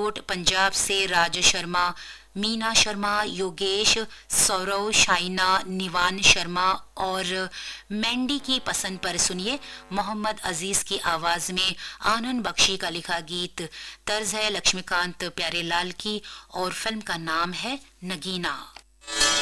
फरीदकोट पंजाब से राज शर्मा, मीना शर्मा, योगेश, सौरव, शाइना, निवान शर्मा और मैंडी की पसंद पर सुनिए मोहम्मद अजीज की आवाज में आनंद बख्शी का लिखा गीत। तर्ज है लक्ष्मीकांत प्यारेलाल की और फिल्म का नाम है नगीना।